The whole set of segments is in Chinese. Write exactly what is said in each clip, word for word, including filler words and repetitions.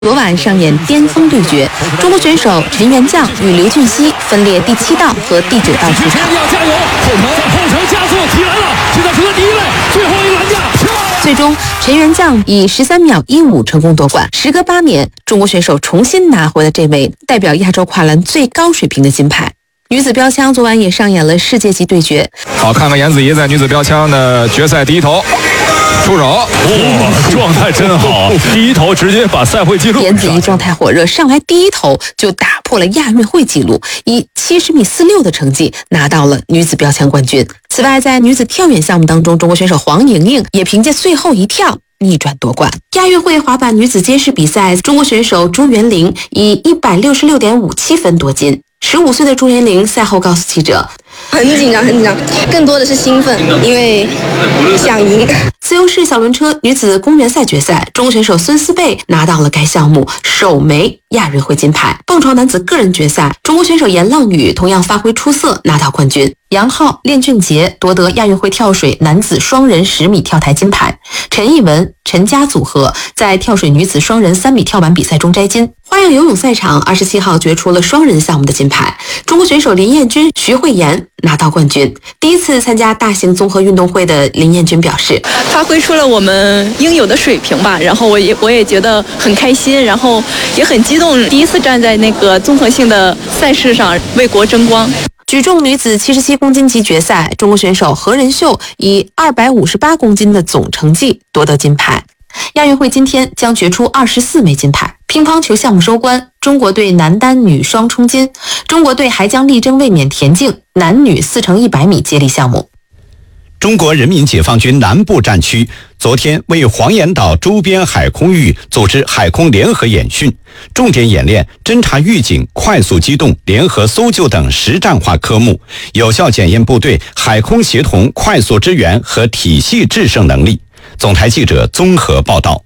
昨晚上演巅峰对决，中国选手陈元将与刘俊熙分列第七道和第九道出场。 要加油！后程在后程加速起来了，现在是在第一位，最后一个栏架。 最终，陈元将以十三秒一五成功夺冠。时隔八年，中国选手重新拿回了这枚代表亚洲跨栏最高水平的金牌。女子标枪昨晚也上演了世界级对决。 好，看看颜子怡在女子标枪的决赛第一头。出手， 哇，状态真好！第一头直接把赛会纪录。 颜子怡状态火热，上来第一头就打破了亚运会纪录，以七十米四六的成绩拿到了女子标枪冠军。此外，在女子跳远项目当中，中国选手黄莹莹也凭借最后一跳逆转夺冠。亚运会滑板女子街式比赛，中国选手朱元玲以一百六十六点五七分夺金。十五岁的朱元玲赛后告诉记者：“ 很紧张，很紧张，更多的是兴奋，因为想赢。” 自由式小轮车女子公园赛决赛，中国选手孙思贝拿到了该项目首枚亚运会金牌。蹦床男子个人决赛，中国选手严浪宇同样发挥出色，拿到冠军。杨昊、练俊杰夺得亚运会跳水男子双人十米跳台金牌。陈艺文、陈佳组合在跳水女子双人三米跳板比赛中摘金。花样游泳赛场二十七号决出了双人项目的金牌，中国选手林彦君、徐慧妍拿到冠军。第一次参加大型综合运动会的林彦君表示， 发挥出了我们应有的水平吧，然后我也我也觉得很开心，然后也很激动，第一次站在那个综合性的赛事上为国争光。 举重女子七十七公斤级决赛，中国选手何仁秀以二百五十八公斤的总成绩夺得金牌。亚运会今天将决出二十四枚金牌。乒乓球项目收官，中国队男单女双冲金，中国队还将力争卫冕田径男女四乘一百米接力项目。 中国人民解放军南部战区昨天为黄岩岛周边海空域组织海空联合演训，重点演练侦察预警、快速机动、联合搜救等实战化科目，有效检验部队海空协同、快速支援和体系制胜能力。总台记者综合报道。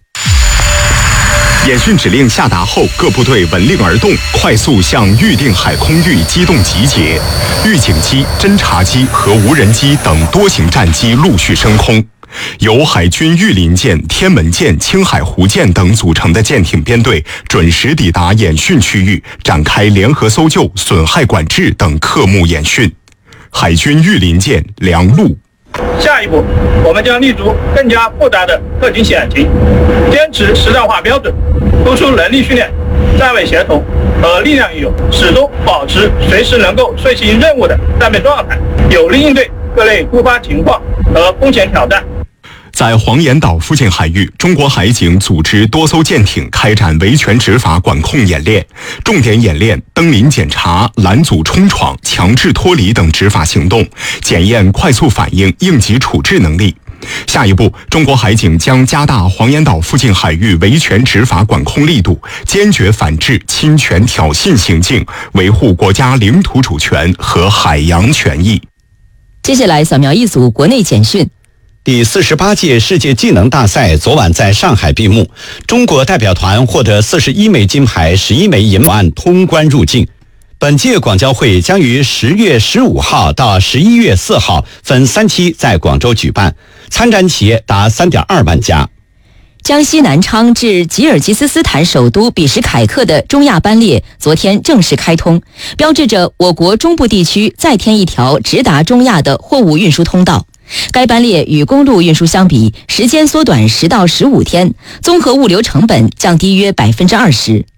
演训指令下达后，各部队闻令而动，快速向预定海空域机动集结。预警机、侦察机和无人机等多型战机陆续升空。由海军御林舰、天门舰、青海湖舰等组成的舰艇编队准时抵达演训区域，展开联合搜救、损害管制等科目演训。海军御林舰梁陆。 下一步，我们将立足更加复杂的特警险情，坚持实战化标准，突出能力训练、站位协同和力量运用，始终保持随时能够遂行任务的战备状态，有力应对各类突发情况和风险挑战。 在黄岩岛附近海域，中国海警组织多艘舰艇开展维权执法管控演练，重点演练登临检查、拦阻冲闯、强制脱离等执法行动，检验快速反应、应急处置能力。下一步，中国海警将加大黄岩岛附近海域维权执法管控力度，坚决反制侵权挑衅行径，维护国家领土主权和海洋权益。 接下来扫描一组国内简讯。 第四十八届世界技能大赛昨晚在上海闭幕，中国代表团获得四十一枚金牌、十一枚银牌，通关入境。本届广交会将于十月十五号到十一月四号分三期在广州举办，参展企业达三点二万家。 江西南昌至吉尔吉斯斯坦首都比什凯克的中亚班列昨天正式开通，标志着我国中部地区再添一条直达中亚的货物运输通道。该班列与公路运输相比，时间缩短十到十五天，综合物流成本降低约百分之二十。您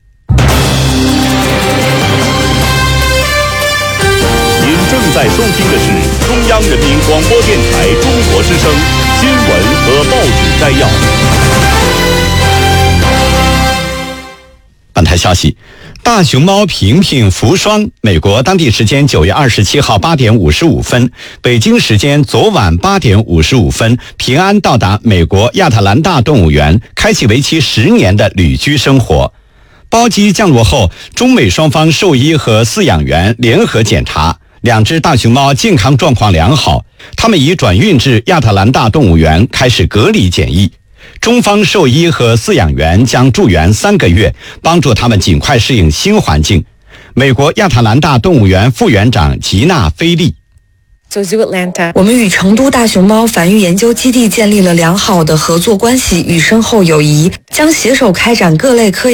正在收听的是中央人民广播电台中国之声新闻和报纸摘要。 本台消息，大熊猫平平福双，美国当地时间九月二十七号八点五十五分，北京时间昨晚八点五十五分，平安到达美国亚特兰大动物园，开启为期十年的旅居生活。包机降落后，中美双方兽医和饲养员联合检查，两只大熊猫健康状况良好，它们已转运至亚特兰大动物园开始隔离检疫。中方兽医和饲养员将驻园三个月，帮助他们尽快适应新环境。美国亚特兰大动物园副园长吉娜·菲利。 我们与成都大熊猫繁育研究基地建立了良好的合作关系与深厚友谊，将携手开展各类科研